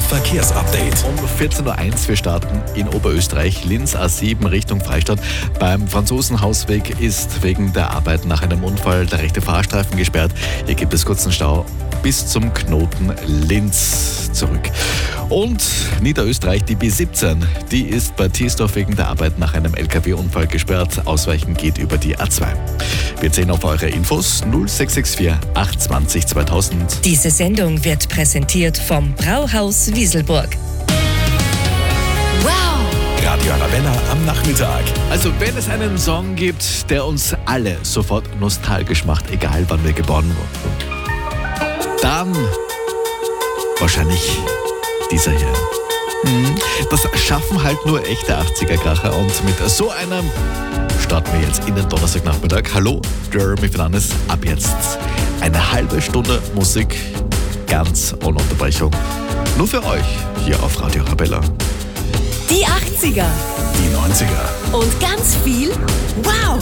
Verkehrsupdate. Um 14.01 Uhr, wir starten in Oberösterreich, Linz A7 Richtung Freistadt. Beim Franzosenhausweg ist wegen der Arbeit nach einem Unfall der rechte Fahrstreifen gesperrt. Hier gibt es kurzen Stau bis zum Knoten Linz zurück. Und Niederösterreich, die B17, die ist bei Thiesdorf wegen der Arbeit nach einem LKW-Unfall gesperrt. Ausweichen geht über die A2. Wir zählen auf eure Infos 0664 820 2000. Diese Sendung wird präsentiert vom Brauhaus Wieselburg. Radio Arabella am Nachmittag. Also wenn es einen Song gibt, der uns alle sofort nostalgisch macht, egal wann wir geboren wurden, dann wahrscheinlich dieser hier. Das schaffen halt nur echte 80er-Kracher und mit so einem starten wir jetzt in den Donnerstagnachmittag. Hallo, Jeremy Fernandes, ab jetzt eine halbe Stunde Musik, ganz ohne Unterbrechung. Nur für euch hier auf Radio Arabella. Die 80er Die 90er. und ganz viel Wow!